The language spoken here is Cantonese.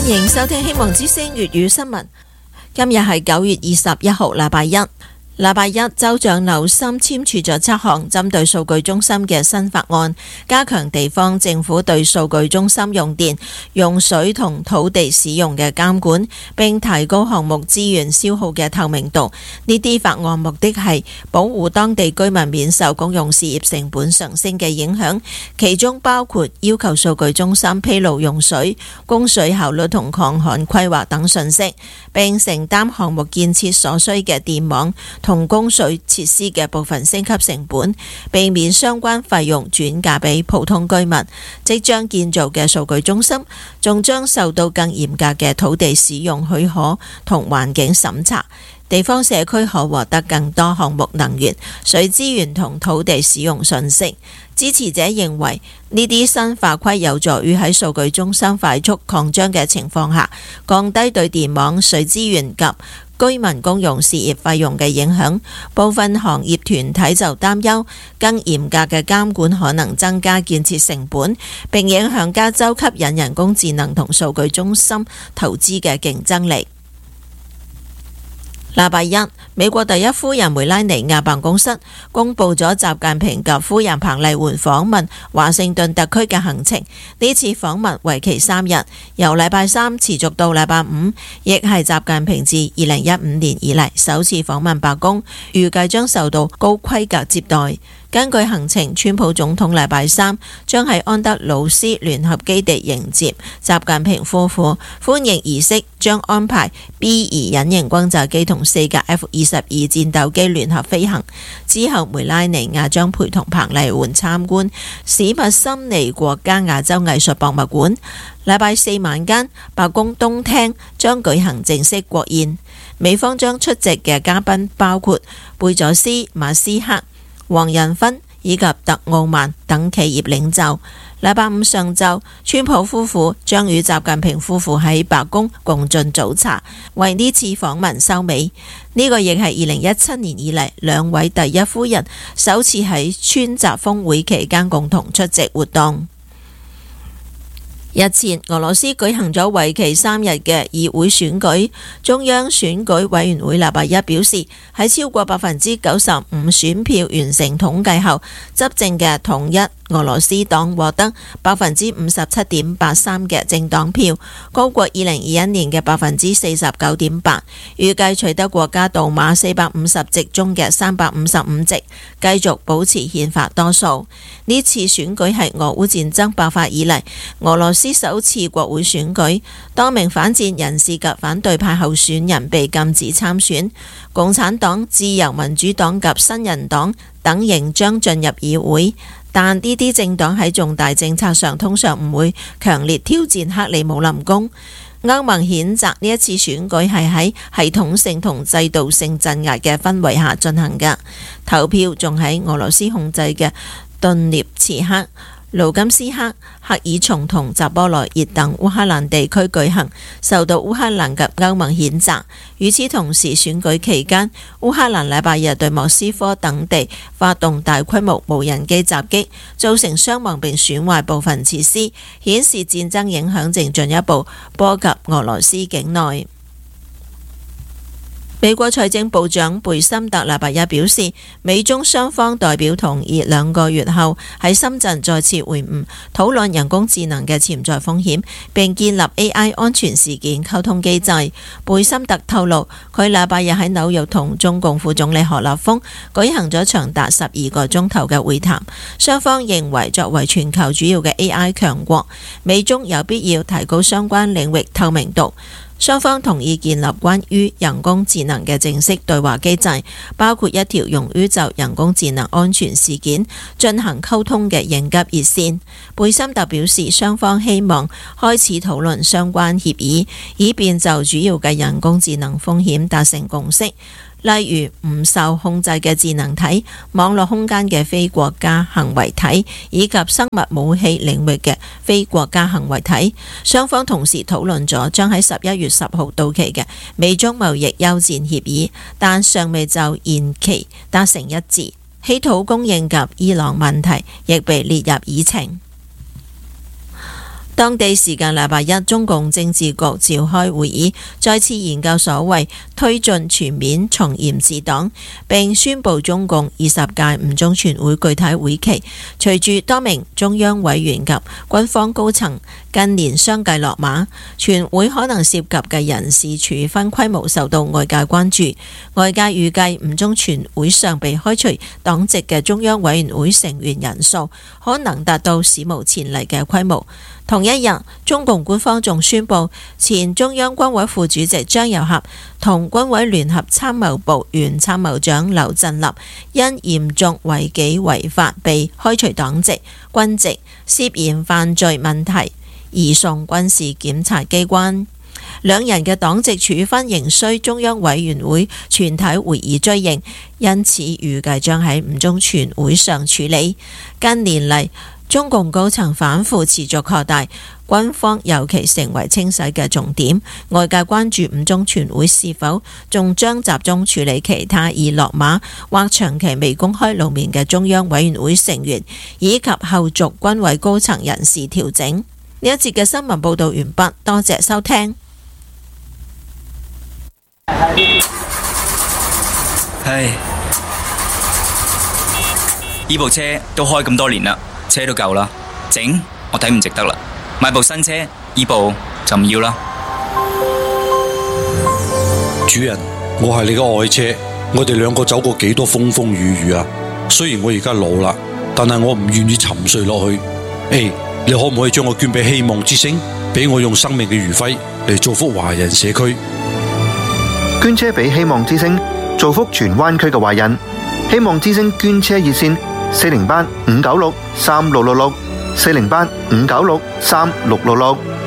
迎收聽希望之聲粵語新聞。今日係9月21號，禮拜一。禮拜一，州長紐森簽署咗7項針對數據中心嘅新法案，加強地方政府對數據中心用電、用水同土地使用嘅監管，並提高項目資源消耗嘅透明度。呢啲法案目的係保護當地居民免受公用事業成本上升嘅影響，其中包括要求數據中心披露用水、供水效率同抗旱規劃等信息，並承擔項目建設所需嘅電網同供水設施嘅部分升級成本，避免相關費用轉嫁俾普通居民。即將建造嘅數據中心仲將受到更嚴格嘅土地使用許可同環境審查，地方社區可獲得更多項目能源、水資源同土地使用信息。支持者認為呢啲新法規有助於喺數據中心快速擴張嘅情況下，降低對電網、水資源及居民公用事業費用嘅影響。部分行業團體就擔憂更嚴格嘅監管可能增加建設成本，並影響加州吸引人工智能同數據中心投資嘅競爭力。禮拜一，美國第一夫人梅拉尼亞辦公室公布咗習近平及夫人彭麗媛訪問華盛頓特區嘅行程。呢次訪問為期3日，由禮拜三持續到禮拜五，亦係習近平自2015年以嚟首次訪問白宮，預計將受到高規格接待。根據行程，川普總統禮拜三將喺安德魯斯聯合基地迎接習近平夫婦，歡迎儀式將安排 B-2隱形轟炸機同4架 F-22戰鬥機聯合飛行。之後，梅拉尼亞將陪同彭麗媛參觀史密森尼國家亞洲藝術博物館。禮拜四晚間，白宮東廳將舉行正式國宴，美方將出席嘅嘉賓包括貝佐斯、馬斯克、黃仁勳以及特奧曼等企業領袖。禮拜五上晝，川普夫婦將與習近平夫婦喺白宮共進早茶，為呢次訪問收尾。呢個亦係2017年以嚟兩位第一夫人首次喺川習峰會期間共同出席活動。日前，俄羅斯舉行咗為期3日嘅議會選舉，中央選舉委員會禮拜一表示，喺超過95%選票完成統計後，執政嘅統一俄羅斯黨獲得57.83%嘅政黨票，高過2021年嘅49.8%，預計取得國家杜馬450席中嘅355席，繼續保持憲法多數。呢次選舉係俄烏戰爭爆發以嚟俄羅斯首次國會選舉，多名反戰人士及反對派候選人被禁止參選，共產黨、自由民主黨及新人黨等仍將進入議會，但呢啲政黨喺重大政策上通常唔會強烈挑戰克里姆林宮。歐盟譴責呢一次選舉係喺系統性同制度性鎮壓嘅氛圍下進行嘅，投票仲喺俄羅斯控制嘅頓涅茨克、盧甘斯克、赫爾松同扎波羅熱等烏克蘭地區舉行，受到烏克蘭及歐盟譴責。與此同時，選舉期間，烏克蘭禮拜日對莫斯科等地發動大規模無人機襲擊，造成傷亡並損壞部分設施，顯示戰爭影響正進一步波及俄羅斯境內。美國財政部長貝森特禮拜一表示，美中雙方代表同意2個月後喺深圳再次會晤，討論人工智能嘅潛在風險，並建立 AI 安全事件溝通機制。貝森特透露，佢禮拜日喺紐約同中共副總理何立峰舉行咗長達12個鐘頭嘅會談，雙方認為作為全球主要嘅 AI 強國，美中有必要提高相關領域透明度。雙方同意建立關於人工智能嘅正式對話機制，包括一條用於就人工智能安全事件進行溝通嘅應急熱線。貝森特表示，雙方希望開始討論相關協議，以便就主要嘅人工智能風險達成共識。例如唔受控制嘅智能體、網絡空間嘅非國家行為體以及生物武器領域嘅非國家行為體。雙方同時討論咗將喺11月10號到期嘅美中貿易休戰協議，但尚未就延期達成一致。稀土供應及伊朗問題亦被列入議程。 當地時間禮拜一，中共政治局召開會議，再次研究所謂推進全面從嚴治黨，並宣布中共20屆五中全會具體會期。隨住多名中央委員及軍方高層近年相繼落馬，全會可能涉及嘅人事處分規模受到外界關注。外界預計五中全會上被開除黨籍嘅中央委員會成員人數可能達到史無前例嘅規模。同一日，中共官方仲宣布，前中央軍委副主席張又俠同軍委聯合參謀部原參謀長劉振立因嚴重違紀違法被開除黨籍、軍籍，涉嫌犯罪問題移送軍事檢察機關。兩人嘅黨籍處分仍需中央委員會全體會議追認，因此預計將喺五中全會上處理。近年嚟，中共高層反腐持續擴大，軍方尤其成為清洗嘅重點。外界關注五中全會是否仲將集中處理其他已落馬或長期未公開露面嘅中央委員會成員，以及後續軍委高層人事調整。呢一節嘅新聞報道完畢，多謝收聽。 唉，呢部車都開咁多年啦，車都舊啦，整我睇唔值得啦，買部新車，呢部就唔要啦。 主人，我係你嘅愛車，我哋兩個走過幾多風風雨雨啊！雖然我而家老啦，但係我唔願意沉睡落去。你可唔可以將我捐俾希望之星，俾我用生命嘅餘暉嚟造福華人社區？ 捐車俾希望之星，造福荃灣區嘅華人。希望之星捐車熱線：40班5963666，40班5963666。